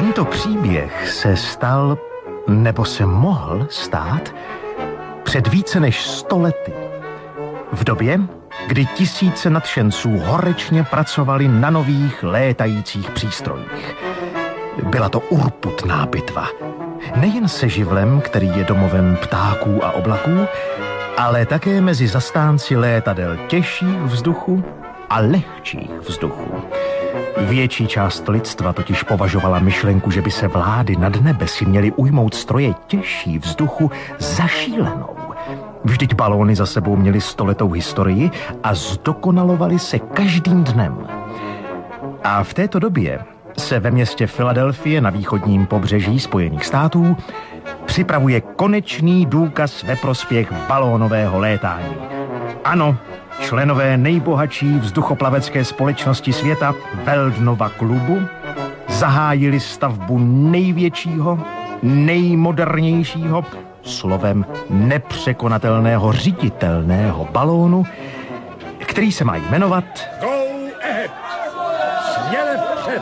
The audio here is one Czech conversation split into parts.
Tento příběh se stal, nebo se mohl stát, před více než 100 lety. V době, kdy tisíce nadšenců horečně pracovali na nových létajících přístrojích. Byla to urputná bitva. Nejen se živlem, který je domovem ptáků a oblaků, ale také mezi zastánci létadel těžších vzduchu a lehčích vzduchu. Větší část lidstva totiž považovala myšlenku, že by se vlády nad nebesy měly ujmout stroje těžší vzduchu za šílenou. Vždyť balóny za sebou měly 100letou historii a zdokonalovaly se každým dnem. A v této době se ve městě Filadelfie na východním pobřeží Spojených států připravuje konečný důkaz ve prospěch balónového létání. Ano, členové nejbohatší vzduchoplavecké společnosti světa Veldnova klubu zahájili stavbu největšího, nejmodernějšího, slovem nepřekonatelného řiditelného balónu, který se má jmenovat Go ahead! Směle vpřed!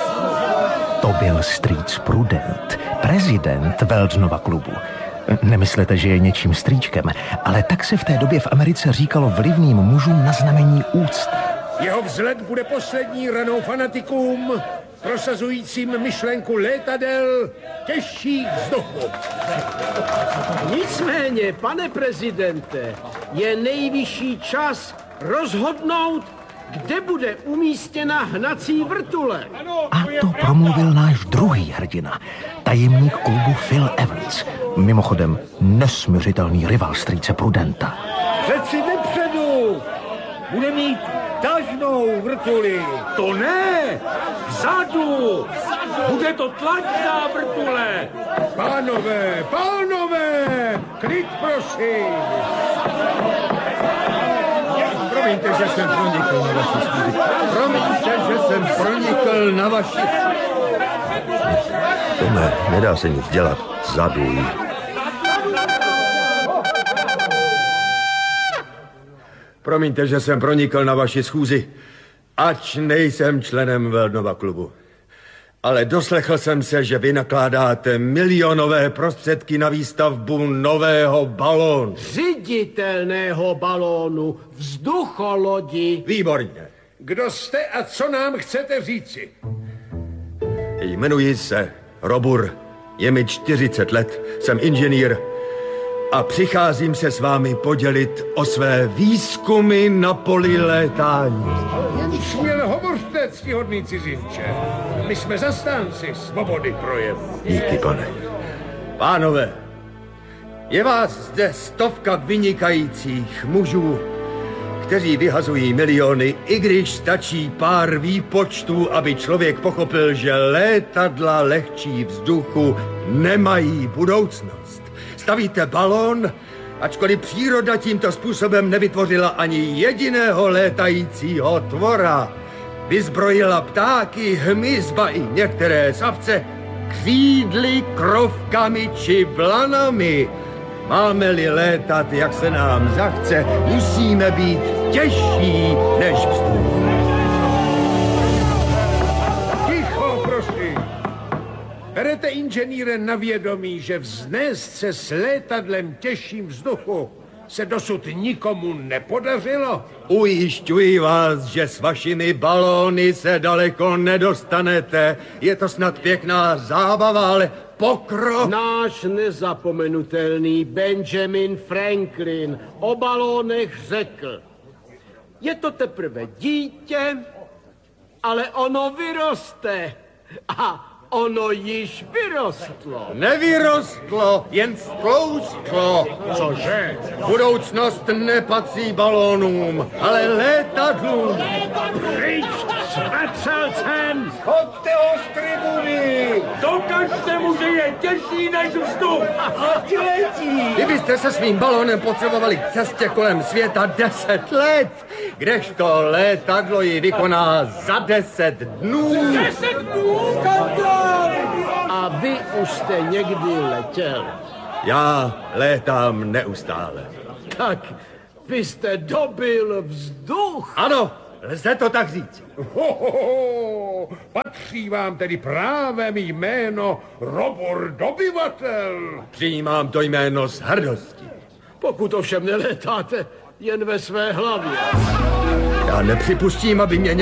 To byl strýc Prudent, prezident Veldnova klubu. Nemyslete, že je něčím strýčkem, ale tak se v té době v Americe říkalo vlivným mužům na znamení úcty. Jeho vzhled bude poslední ranou fanatikům, prosazujícím myšlenku létadel těžších vzduchu. Nicméně, pane prezidente, je nejvyšší čas rozhodnout, kde bude umístěna hnací vrtule. A to promluvil náš druhý hrdina, tajemník klubu Phil Evans. Mimochodem, nesmiřitelný rival strýce Prudenta. Přeci vepředu! Bude mít tažnou vrtuli. To ne! Vzadu! Bude to tlačná vrtule! Pánové! Klid, prosím! Promiňte, že jsem pronikl na vaši schůzi. Tome, nedá se nic dělat. Zaduj. Promiňte, že jsem pronikl na vaši schůzi, ač nejsem členem Veldnova klubu. Ale doslechl jsem se, že vy nakládáte milionové prostředky na výstavbu nového balónu. Řiditelného balónu, vzducholodi. Výborně. Kdo jste a co nám chcete říci? Jmenuji se Robur, je mi 40 let, jsem inženýr a přicházím se s vámi podělit o své výzkumy na poli létání. Jen směle hovořte, ctihodný cizinče. My jsme zastánci svobody projevu. Díky, pane. Pánové, je vás zde stovka vynikajících mužů, kteří vyhazují miliony, i když stačí pár výpočtů, aby člověk pochopil, že létadla lehčí vzduchu nemají budoucnost. Stavíte balón, ačkoliv příroda tímto způsobem nevytvořila ani jediného létajícího tvora. Vyzbrojila ptáky, hmyz, ba i některé savce křídly, krovkami či blanami. Máme-li létat, jak se nám zachce, musíme být těžší než vzduch. Ticho, prosím. Berete, inženýre, na vědomí, že vznést se s létadlem těžším vzduchu se dosud nikomu nepodařilo? Ujišťuji vás, že s vašimi balóny se daleko nedostanete. Je to snad pěkná zábava, ale pokrok... Náš nezapomenutelný Benjamin Franklin o balónech řekl: je to teprve dítě, ale ono vyroste. A ono již vyrostlo. Nevyrostlo, jen sklousklo. Cože? Budoucnost nepatří balónům, ale létadlům. Pryč s vetřelcem! Chodte ho z tribuny! Dokažte mu, že je těžší než vzduch! Ať letí! Kdybyste se svým balónem potřebovali k cestě kolem světa 10 let, kdežto létadlo ji vykoná za 10 dnů. 10 dnů? A vy už jste někdy letěl. Já létám neustále. Tak vy jste dobil vzduch. Ano, Lze to tak říct. Patří vám tedy právem jméno Robur Dobyvatel. Přijímám to jméno s hrdostí. Pokud ovšem nelétáte jen ve své hlavě. Já nepřipustím, aby mě